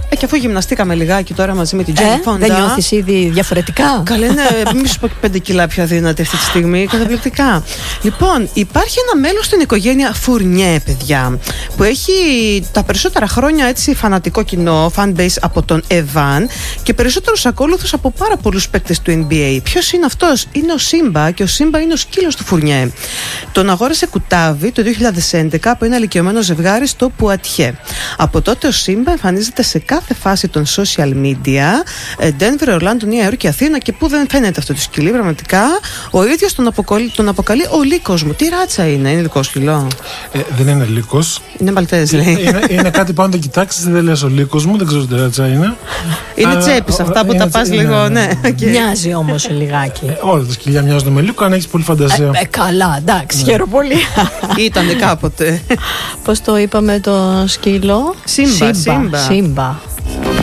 Και αφού γυμναστήκαμε λιγάκι τώρα μαζί με την Τζένι Φόντα. Δεν νιώθεις ήδη διαφορετικά? Καλέ, ναι, μη σου πω 5 κιλά πιο αδύνατη αυτή τη στιγμή. Καταπληκτικά. Λοιπόν, υπάρχει ένα μέλος στην οικογένεια Φουρνιέ, παιδιά, που έχει τα περισσότερα χρόνια έτσι φανατικό κοινό, fanbase από τον Εβάν και περισσότερους ακόλουθους από πάρα πολλούς παίκτες του NBA. Ποιος είναι αυτός? Είναι ο Σύμπα, και ο Σύμπα είναι ο σκύλος του Φουρνιέ. Τον αγόρασε κουτάβι το 2011 από ένα ηλικιωμένο ζευγάρι στο Πουατιέ. Από τότε ο Σύμπα εμφανίζεται σε κάθε φάση των social media, Denver, Orlando, Νέα Υόρκη, Αθήνα, και που δεν φαίνεται αυτό το σκυλί, πραγματικά. Ο ίδιος τον αποκαλεί ο λύκος μου. Τι ράτσα είναι δικό σκυλό? Δεν είναι λύκος. Είναι Μαλτέζ, λέει. Είναι κάτι που αν το κοιτάξεις δεν λες ο λύκος μου, δεν ξέρω τι ράτσα είναι. Είναι τσέπης αυτά που τα πας λίγο, ναι. Μοιάζει όμως λιγάκι. Όλα τα σκυλιά μοιάζουν με λύκο, αν έχεις πολύ φαντασία. Καλά, εντάξει, χαίρομαι πολύ. Ήτανε κάποτε. Πώς το είπαμε το σκύλο? Σύμπα. Σύμπα.